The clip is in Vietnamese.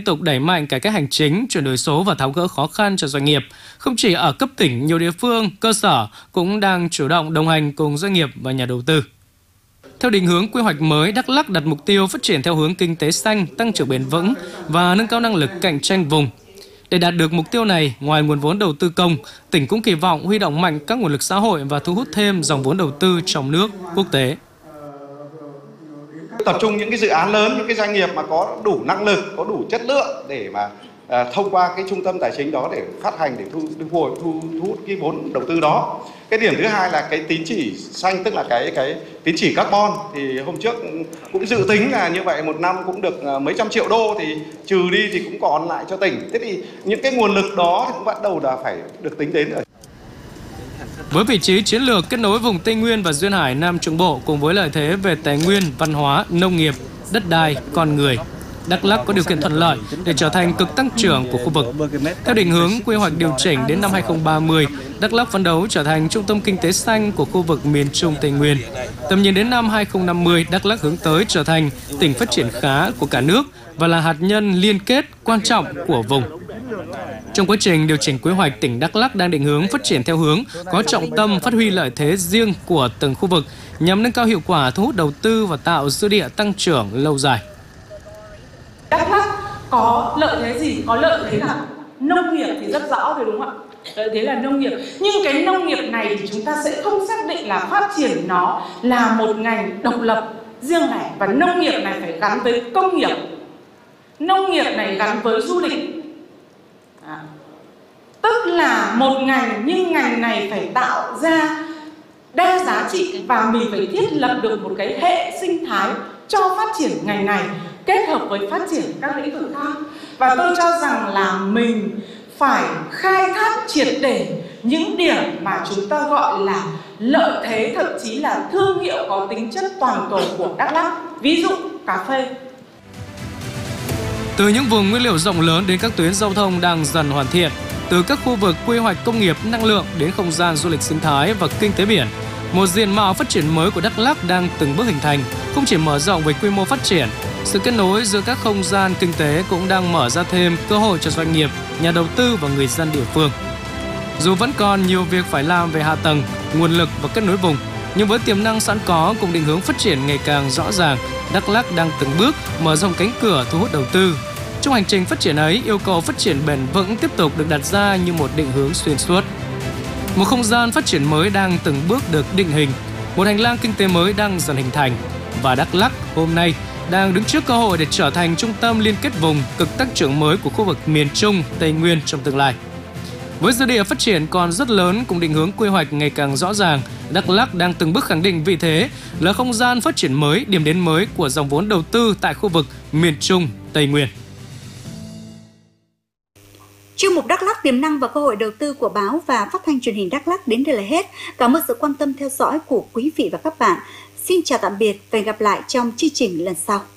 tục đẩy mạnh cải cách hành chính, chuyển đổi số và tháo gỡ khó khăn cho doanh nghiệp. Không chỉ ở cấp tỉnh, nhiều địa phương, cơ sở cũng đang chủ động đồng hành cùng doanh nghiệp và nhà đầu tư. Theo định hướng quy hoạch mới, Đắk Lắk đặt mục tiêu phát triển theo hướng kinh tế xanh, tăng trưởng bền vững và nâng cao năng lực cạnh tranh vùng. Để đạt được mục tiêu này, ngoài nguồn vốn đầu tư công, tỉnh cũng kỳ vọng huy động mạnh các nguồn lực xã hội và thu hút thêm dòng vốn đầu tư trong nước, quốc tế. Tập trung những cái dự án lớn, những cái doanh nghiệp mà có đủ năng lực, có đủ chất lượng để mà thông qua cái trung tâm tài chính đó để phát hành, để thu hút cái vốn đầu tư đó. Cái điểm thứ hai là cái tín chỉ xanh, tức là cái tín chỉ carbon. Thì hôm trước cũng dự tính là như vậy, một năm cũng được mấy trăm triệu đô, thì trừ đi thì cũng còn lại cho tỉnh. Thế thì những cái nguồn lực đó thì cũng bắt đầu là phải được tính đến rồi. Với vị trí chiến lược kết nối vùng Tây Nguyên và Duyên Hải Nam Trung Bộ cùng với lợi thế về tài nguyên, văn hóa, nông nghiệp, đất đai, con người, Đắk Lắk có điều kiện thuận lợi để trở thành cực tăng trưởng của khu vực. Theo định hướng quy hoạch điều chỉnh đến năm 2030, Đắk Lắk phấn đấu trở thành trung tâm kinh tế xanh của khu vực miền Trung Tây Nguyên. Tầm nhìn đến năm 2050, Đắk Lắk hướng tới trở thành tỉnh phát triển khá của cả nước và là hạt nhân liên kết quan trọng của vùng. Trong quá trình điều chỉnh quy hoạch, tỉnh Đắk Lắk đang định hướng phát triển theo hướng có trọng tâm phát huy lợi thế riêng của từng khu vực nhằm nâng cao hiệu quả thu hút đầu tư và tạo dư địa tăng trưởng lâu dài. Đắk Lắk có lợi thế gì? Có lợi thế là nông nghiệp thì rất rõ rồi, đúng không ạ? Lợi thế là nông nghiệp. Nhưng cái nông nghiệp này thì chúng ta sẽ không xác định là phát triển nó là một ngành độc lập riêng lẻ, và nông nghiệp này phải gắn với công nghiệp. Nông nghiệp này gắn với du lịch. Tức là một ngành, nhưng ngành này phải tạo ra đa giá trị và mình phải thiết lập được một cái hệ sinh thái cho phát triển ngành này kết hợp với phát triển các lĩnh vực khác. Và tôi cho rằng là mình phải khai thác triệt để những điểm mà chúng ta gọi là lợi thế, thậm chí là thương hiệu có tính chất toàn cầu của Đắk Lắk, ví dụ cà phê. Từ những vùng nguyên liệu rộng lớn đến các tuyến giao thông đang dần hoàn thiện, từ các khu vực quy hoạch công nghiệp năng lượng đến không gian du lịch sinh thái và kinh tế biển, một diện mạo phát triển mới của Đắk Lắk đang từng bước hình thành, không chỉ mở rộng về quy mô phát triển, sự kết nối giữa các không gian kinh tế cũng đang mở ra thêm cơ hội cho doanh nghiệp, nhà đầu tư và người dân địa phương. Dù vẫn còn nhiều việc phải làm về hạ tầng, nguồn lực và kết nối vùng, nhưng với tiềm năng sẵn có cùng định hướng phát triển ngày càng rõ ràng, Đắk Lắk đang từng bước mở rộng cánh cửa thu hút đầu tư. Trong hành trình phát triển ấy, yêu cầu phát triển bền vững tiếp tục được đặt ra như một định hướng xuyên suốt. Một không gian phát triển mới đang từng bước được định hình, một hành lang kinh tế mới đang dần hình thành, và Đắk Lắk hôm nay đang đứng trước cơ hội để trở thành trung tâm liên kết vùng cực tăng trưởng mới của khu vực miền Trung, Tây Nguyên trong tương lai. Với dư địa phát triển còn rất lớn cùng định hướng quy hoạch ngày càng rõ ràng, Đắk Lắk đang từng bước khẳng định vị thế là không gian phát triển mới, điểm đến mới của dòng vốn đầu tư tại khu vực miền Trung, Tây Nguyên. Chuyên mục Đắk Lắk tiềm năng và cơ hội đầu tư của báo và phát thanh truyền hình Đắk Lắk đến đây là hết. Cảm ơn sự quan tâm theo dõi của quý vị và các bạn. Xin chào tạm biệt và hẹn gặp lại trong chương trình lần sau.